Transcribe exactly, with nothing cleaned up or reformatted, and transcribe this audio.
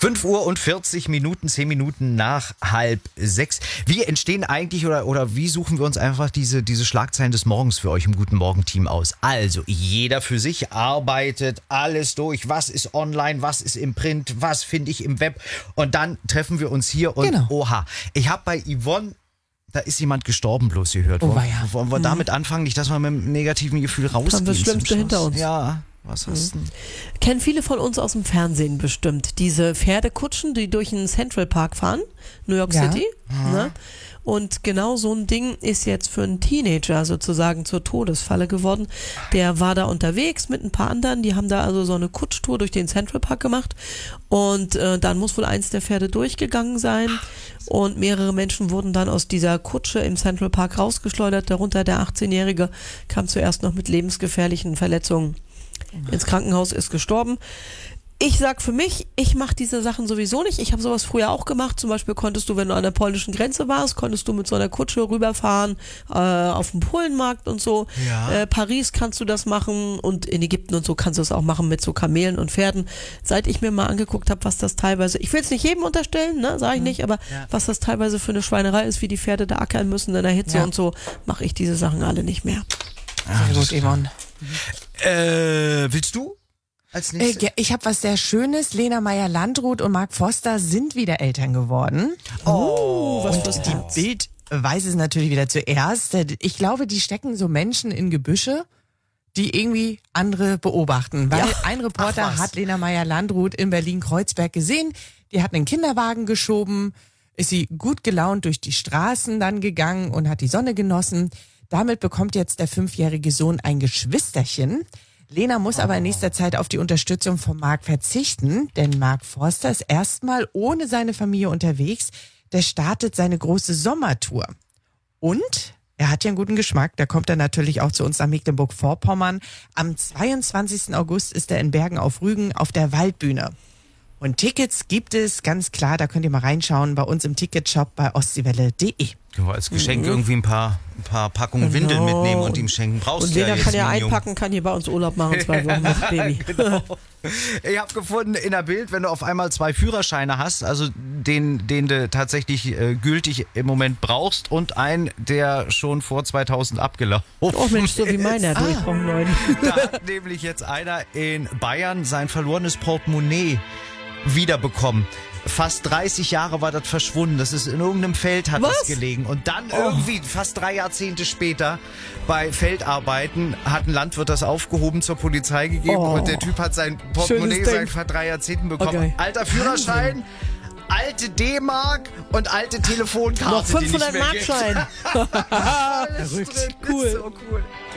fünf Uhr und vierzig Minuten, zehn Minuten nach halb sechs. Wie entstehen eigentlich oder, oder wie suchen wir uns einfach diese, diese Schlagzeilen des Morgens für euch im Guten Morgen-Team aus? Also, jeder für sich arbeitet alles durch. Was ist online, was ist im Print, was finde ich im Web? Und dann treffen wir uns hier und Genau. oha. Ich habe bei Yvonne, da ist jemand gestorben, bloß gehört. Oh, Wollen, weia. wollen wir damit anfangen? Nicht, dass wir mit einem negativen Gefühl rausgehen. Haben wir das Schlimmste zum hinter Schluss. uns. Ja, was hast du denn? Kennen viele von uns aus dem Fernsehen bestimmt. Diese Pferdekutschen, die durch den Central Park fahren, New York Ja. City. Ne? Und genau so ein Ding ist jetzt für einen Teenager sozusagen zur Todesfalle geworden. Der war da unterwegs mit ein paar anderen, die haben da also so eine Kutschtour durch den Central Park gemacht und äh, dann muss wohl eins der Pferde durchgegangen sein und mehrere Menschen wurden dann aus dieser Kutsche im Central Park rausgeschleudert, darunter der achtzehnjährige kam zuerst noch mit lebensgefährlichen Verletzungen ins Krankenhaus, ist gestorben. Ich sag für mich, ich mache diese Sachen sowieso nicht. Ich habe sowas früher auch gemacht. Zum Beispiel konntest du, wenn du an der polnischen Grenze warst, konntest du mit so einer Kutsche rüberfahren äh, auf dem Polenmarkt und so. Ja. Äh, Paris kannst du das machen und in Ägypten und so kannst du es auch machen mit so Kamelen und Pferden. Seit ich mir mal angeguckt habe, was das teilweise, ich will es nicht jedem unterstellen, ne, sage ich nicht, aber Ja. was das teilweise für eine Schweinerei ist, wie die Pferde da ackern müssen in der Hitze Ja. und so, mache ich diese Sachen alle nicht mehr. Sehr gut, Yvonne. Äh, willst du? Als Äh, nächstes? ja, ich habe was sehr Schönes. Lena Meyer-Landrut und Mark Forster sind wieder Eltern geworden. Oh, was fürs Die Herz. Bild weiß es natürlich wieder zuerst. Ich glaube, die stecken so Menschen in Gebüsche, die irgendwie andere beobachten. Weil Ja. ein Reporter Ach was. hat Lena Meyer-Landrut in Berlin-Kreuzberg gesehen. Die hat einen Kinderwagen geschoben, ist sie gut gelaunt durch die Straßen dann gegangen und hat die Sonne genossen. Damit bekommt jetzt der fünfjährige Sohn ein Geschwisterchen. Lena muss aber in nächster Zeit auf die Unterstützung von Mark verzichten, denn Mark Forster ist erstmal ohne seine Familie unterwegs. Der startet seine große Sommertour. Und er hat ja einen guten Geschmack, da kommt er natürlich auch zu uns nach Mecklenburg-Vorpommern. Am zweiundzwanzigsten August ist er in Bergen auf Rügen auf der Waldbühne. Und Tickets gibt es, ganz klar, da könnt ihr mal reinschauen, bei uns im Ticketshop bei ostseewelle punkt de. Können wir als Geschenk irgendwie ein paar, ein paar Packungen Windeln Genau. mitnehmen und ihm schenken. Brauchst Und du ja Lena jetzt, kann ja mein Junge. einpacken, kann hier bei uns Urlaub machen, zwei Wochen mit Baby. Genau. Ich habe gefunden in der Bild, wenn du auf einmal zwei Führerscheine hast, also den, den du tatsächlich äh, gültig im Moment brauchst und einen, der schon vor zweitausend abgelaufen Oh Mensch, so wie ist. meiner, du, ich brauche einen neuen. Da hat nämlich jetzt einer in Bayern sein verlorenes Portemonnaie wiederbekommen. Fast dreißig Jahre war das verschwunden. Das ist in irgendeinem Feld hat Was? das gelegen. Und dann irgendwie, fast drei Jahrzehnte später, bei Feldarbeiten, hat ein Landwirt das aufgehoben, zur Polizei gegeben Oh. und der Typ hat sein Portemonnaie Schönes Ding. seit vor drei Jahrzehnten bekommen. Okay. Alter Führerschein, alte D-Mark und alte Telefonkarte. Noch die nicht fünfhundert mehr Mark geht. Schein. Alles drin. Cool. Ist so cool.